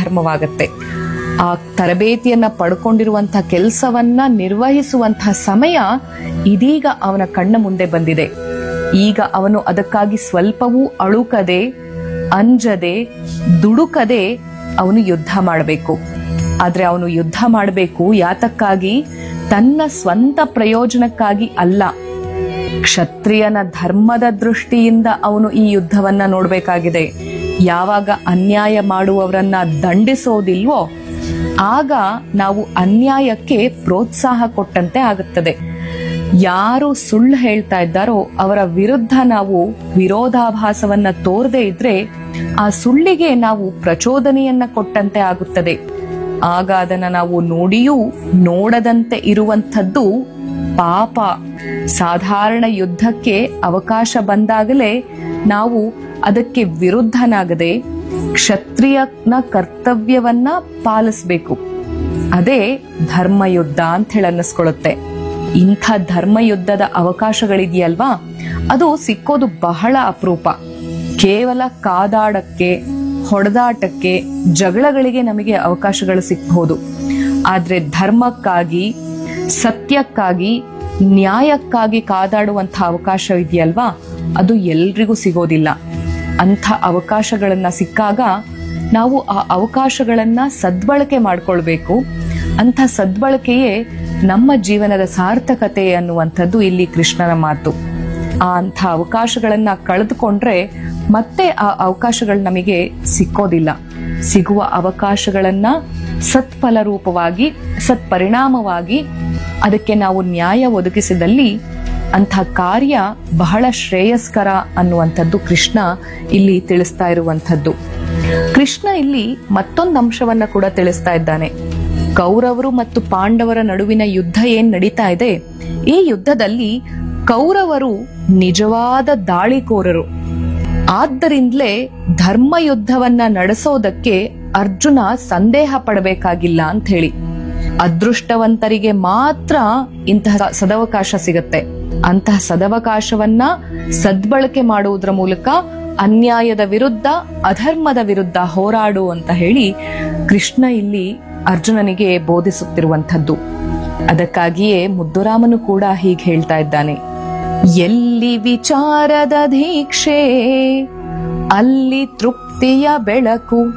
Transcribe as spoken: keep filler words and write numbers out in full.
ಪ್ರಾರಂಭವಾಗತ್ತೆ. ಆ ತರಬೇತಿಯನ್ನ ಪಡ್ಕೊಂಡಿರುವಂತಹ ಕೆಲಸವನ್ನ ನಿರ್ವಹಿಸುವಂತಹ ಸಮಯ ಇದೀಗ ಅವನ ಕಣ್ಣ ಮುಂದೆ ಬಂದಿದೆ. ಈಗ ಅವನು ಅದಕ್ಕಾಗಿ ಸ್ವಲ್ಪವೂ ಅಳುಕದೆ, ಅಂಜದೆ, ದುಡುಕದೆ ಅವನು ಯುದ್ಧ ಮಾಡಬೇಕು. ಆದ್ರೆ ಅವನು ಯುದ್ಧ ಮಾಡಬೇಕು ಯಾತಕ್ಕಾಗಿ? ತನ್ನ ಸ್ವಂತ ಪ್ರಯೋಜನಕ್ಕಾಗಿ ಅಲ್ಲ. ಕ್ಷತ್ರಿಯನ ಧರ್ಮದ ದೃಷ್ಟಿಯಿಂದ ಅವನು ಈ ಯುದ್ಧವನ್ನ ನೋಡ್ಬೇಕಾಗಿದೆ. ಯಾವಾಗ ಅನ್ಯಾಯ ಮಾಡುವವರನ್ನ ದಂಡಿಸೋದಿಲ್ವೋ ಆಗ ನಾವು ಅನ್ಯಾಯಕ್ಕೆ ಪ್ರೋತ್ಸಾಹ ಕೊಟ್ಟಂತೆ ಆಗುತ್ತದೆ. ಯಾರು ಸುಳ್ಳು ಹೇಳ್ತಾ ಇದ್ದಾರೋ ಅವರ ವಿರುದ್ಧ ನಾವು ವಿರೋಧಾಭಾಸವನ್ನ ತೋರದೇ ಇದ್ರೆ ಆ ಸುಳ್ಳಿಗೆ ನಾವು ಪ್ರಚೋದನೆಯನ್ನ ಕೊಟ್ಟಂತೆ ಆಗುತ್ತದೆ. ಆಗ ಅದನ್ನ ನಾವು ನೋಡಿಯೂ ನೋಡದಂತೆ ಇರುವಂಥದ್ದು ಪಾಪ. ಸಾಧಾರಣ ಯುದ್ಧಕ್ಕೆ ಅವಕಾಶ ಬಂದಾಗಲೇ ನಾವು ಅದಕ್ಕೆ ವಿರುದ್ಧನಾಗದೆ ಕ್ಷತ್ರಿಯನ ಕರ್ತವ್ಯವನ್ನ ಪಾಲಿಸಬೇಕು. ಅದೇ ಧರ್ಮಯುದ್ಧ ಅಂತ ಹೇಳಿ ಅನ್ನಿಸ್ಕೊಳ್ಳುತ್ತೆ. ಇಂಥ ಧರ್ಮಯುದ್ಧದ ಅವಕಾಶಗಳಿದೆಯಲ್ವಾ, ಅದು ಸಿಕ್ಕೋದು ಬಹಳ ಅಪರೂಪ. ಕೇವಲ ಕಾದಾಡಕ್ಕೆ, ಹೊಡೆದಾಟಕ್ಕೆ, ಜಗಳಗಳಿಗೆ ನಮಗೆ ಅವಕಾಶಗಳು ಸಿಕ್ಬಹುದು. ಆದ್ರೆ ಧರ್ಮಕ್ಕಾಗಿ, ಸತ್ಯಕ್ಕಾಗಿ, ನ್ಯಾಯಕ್ಕಾಗಿ ಕಾದಾಡುವಂಥ ಅವಕಾಶ ಇದೆಯಲ್ವಾ, ಅದು ಎಲ್ರಿಗೂ ಸಿಗೋದಿಲ್ಲ. ಅಂಥ ಅವಕಾಶಗಳನ್ನ ಸಿಕ್ಕಾಗ ನಾವು ಆ ಅವಕಾಶಗಳನ್ನ ಸದ್ಬಳಕೆ ಮಾಡ್ಕೊಳ್ಬೇಕು. ಅಂಥ ಸದ್ಬಳಕೆಯೇ ನಮ್ಮ ಜೀವನದ ಸಾರ್ಥಕತೆ ಅನ್ನುವಂಥದ್ದು ಇಲ್ಲಿ ಕೃಷ್ಣನ ಮಾತು. ಆ ಅಂಥ ಅವಕಾಶಗಳನ್ನ ಕಳೆದುಕೊಂಡ್ರೆ ಮತ್ತೆ ಆ ಅವಕಾಶಗಳು ನಮಗೆ ಸಿಕ್ಕೋದಿಲ್ಲ. ಸಿಗುವ ಅವಕಾಶಗಳನ್ನ ಸತ್ಫಲ ರೂಪವಾಗಿ, ಸತ್ಪರಿಣಾಮವಾಗಿ ಅದಕ್ಕೆ ನಾವು ನ್ಯಾಯ ಒದಗಿಸಿದಲ್ಲಿ ಅಂಥ ಕಾರ್ಯ ಬಹಳ ಶ್ರೇಯಸ್ಕರ ಅನ್ನುವಂಥದ್ದು ಕೃಷ್ಣ ಇಲ್ಲಿ ತಿಳಿಸ್ತಾ ಇರುವಂಥದ್ದು. ಕೃಷ್ಣ ಇಲ್ಲಿ ಮತ್ತೊಂದು ಅಂಶವನ್ನ ಕೂಡ ತಿಳಿಸ್ತಾ ಇದ್ದಾನೆ. ಕೌರವರು ಮತ್ತು ಪಾಂಡವರ ನಡುವಿನ ಯುದ್ಧ ಏನ್ ನಡೀತಾ ಇದೆ, ಈ ಯುದ್ಧದಲ್ಲಿ ಕೌರವರು ನಿಜವಾದ ದಾಳಿಕೋರರು. ಆದ್ದರಿಂದಲೇ ಧರ್ಮ ಯುದ್ಧವನ್ನ ನಡೆಸೋದಕ್ಕೆ ಅರ್ಜುನ ಸಂದೇಹ ಪಡಬೇಕಾಗಿಲ್ಲ ಅಂತ ಹೇಳಿ. ಅದೃಷ್ಟವಂತರಿಗೆ ಮಾತ್ರ ಇಂತಹ ಸದವಕಾಶ ಸಿಗತ್ತೆ. ಅಂತಹ ಸದವಕಾಶವನ್ನ ಸದ್ಬಳಕೆ ಮಾಡುವುದರ ಮೂಲಕ ಅನ್ಯಾಯದ ವಿರುದ್ಧ, ಅಧರ್ಮದ ವಿರುದ್ಧ ಹೋರಾಡು ಅಂತ ಹೇಳಿ ಕೃಷ್ಣ ಇಲ್ಲಿ ಅರ್ಜುನನಿಗೆ ಬೋಧಿಸುತ್ತಿರುವಂಥದ್ದು. ಅದಕ್ಕಾಗಿಯೇ ಮುದ್ದುರಾಮನು ಕೂಡ ಹೀಗೆ ಹೇಳ್ತಾ ಇದ್ದಾನೆ, ಎಲ್ಲಿ ವಿಚಾರದ ದೀಕ್ಷೆ ಅಲ್ಲಿ ತೃಪ್ತಿಯ ಬೆಳಕು,